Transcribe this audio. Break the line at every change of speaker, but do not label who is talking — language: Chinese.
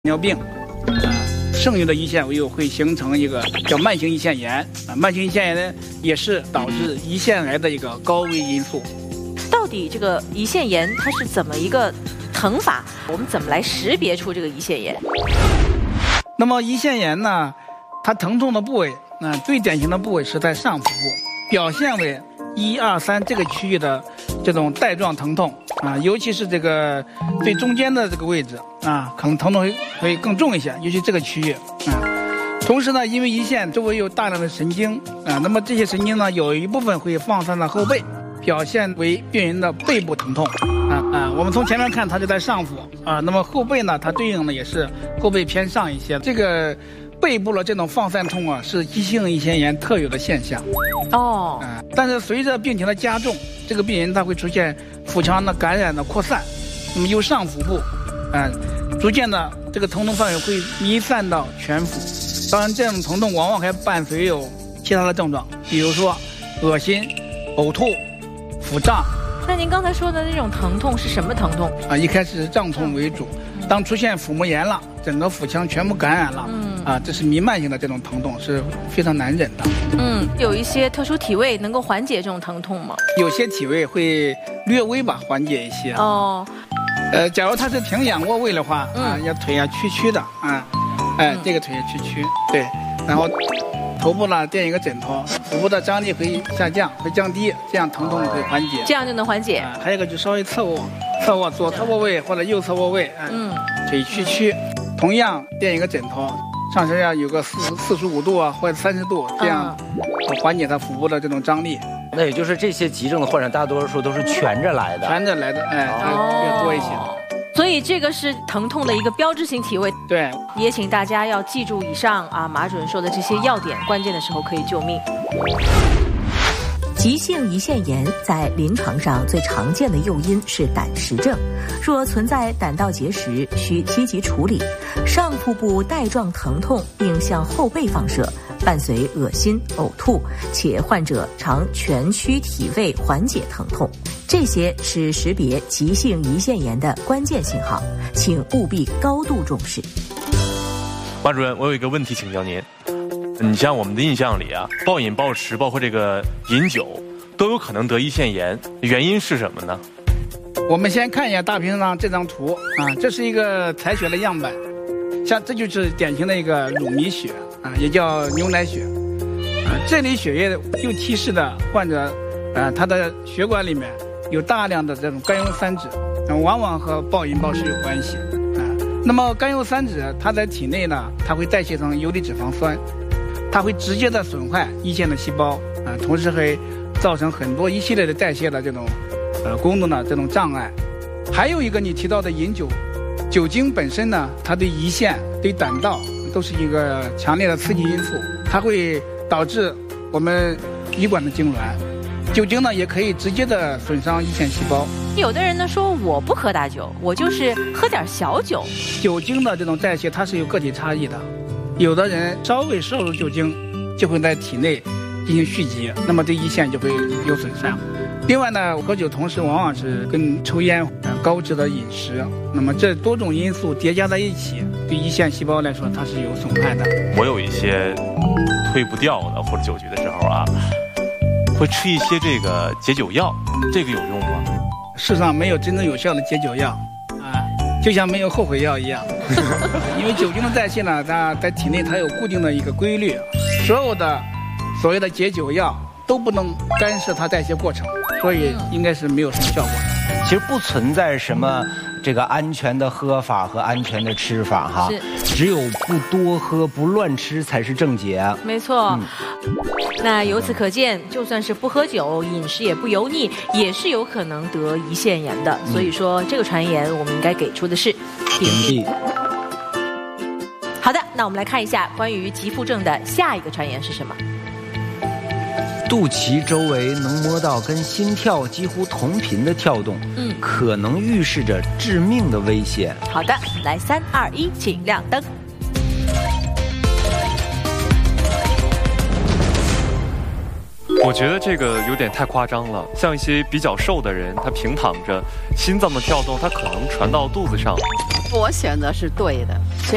尿病，剩余的胰腺又会形成一个叫慢性胰腺炎慢性胰腺炎呢也是导致胰腺癌的一个高危因素。
到底这个胰腺炎它是怎么一个疼法？我们怎么来识别出这个胰腺炎？
那么胰腺炎呢，它疼痛的部位，最典型的部位是在上腹部，表现为1、2、3这个区域的这种带状疼痛尤其是这个最中间的这个位置可能疼痛会更重一些，尤其这个区域同时呢，因为胰腺周围有大量的神经那么这些神经呢，有一部分会放散到后背，表现为病人的背部疼痛我们从前面看，它就在上腹那么后背呢，它对应的也是后背偏上一些。这个背部的这种放散痛是急性胰腺炎特有的现象但是随着病情的加重，这个病人他会出现腹腔的感染的扩散，那么由上腹部逐渐的这个疼痛范围会弥散到全腹。当然这种疼痛往往还伴随有其他的症状，比如说恶心、呕吐、腹胀。
那您刚才说的那种疼痛是什么疼痛
一开始是胀痛为主，当出现腹膜炎了，整个腹腔全部感染了这是弥漫性的这种疼痛，是非常难忍的
有一些特殊体位能够缓解这种疼痛吗？
有些体位会略微缓解一些假如他是挺仰卧位的话要腿屈曲的这个腿屈曲，对，然后头部呢垫一个枕头，腹部的张力会下降，会降低，这样疼痛会缓解，
这样就能缓解
还有一个就稍微侧卧，左侧卧位或者右侧卧位腿屈曲，同样垫一个枕头，上身要有个45度或者30度，这样缓解他腹部的这种张力。
那也就是这些急症的患者大多数都是蜷着来的，
越多一些。
所以这个是疼痛的一个标志性体位。
对，
也请大家要记住以上马主任说的这些要点，关键的时候可以救命。
急性胰腺炎在临床上最常见的诱因是胆石症，若存在胆道结石，需积极处理。上腹部带状疼痛应向后背放射，伴随恶心、呕吐，且患者常蜷曲体位缓解疼痛。这些是识别急性胰腺炎的关键信号，请务必高度重视。
马主任，我有一个问题请教您。你像我们的印象里暴饮暴食，包括这个饮酒，都有可能得胰腺炎，原因是什么呢？
我们先看一下大屏上这张图这是一个采血的样本，像这就是典型的一个乳糜血也叫牛奶血这类血液又提示的患者他的血管里面有大量的这种甘油三酯往往和暴饮暴食有关系那么甘油三酯它在体内呢，它会代谢成游离脂肪酸，它会直接的损坏胰腺的细胞同时会造成很多一系列的代谢的这种功能的这种障碍。还有一个你提到的饮酒，酒精本身呢，它对胰腺对胆道都是一个强烈的刺激因素，它会导致我们胰管的痉挛。酒精呢也可以直接的损伤胰腺细胞。
有的人呢说我不喝大酒，我就是喝点小酒。
酒精的这种代谢它是有个体差异的，有的人稍微摄入酒精就会在体内进行蓄积，那么对胰腺就会有损伤。另外呢，喝酒同时往往是跟抽烟高脂的饮食，那么这多种因素叠加在一起，对胰腺细胞来说它是有损害的。
我有一些退不掉的或者酒局的时候会吃一些这个解酒药，这个有用吗？
世上没有真正有效的解酒药就像没有后悔药一样因为酒精的代谢呢，它在体内它有固定的一个规律，所有的所谓的解酒药都不能干涉它代谢过程，所以应该是没有什么效果。
其实不存在什么这个安全的喝法和安全的吃法只有不多喝不乱吃才是正解
没错那由此可见，就算是不喝酒，饮食也不油腻，也是有可能得胰腺炎的所以说这个传言我们应该给出的是屏蔽。好的，那我们来看一下关于急腹症的下一个传言是什么。
肚脐周围能摸到跟心跳几乎同频的跳动可能预示着致命的危险。
好的，来3、2、1，请亮灯。
我觉得这个有点太夸张了，像一些比较瘦的人，他平躺着，心脏的跳动他可能传到肚子上。
我选择是对的。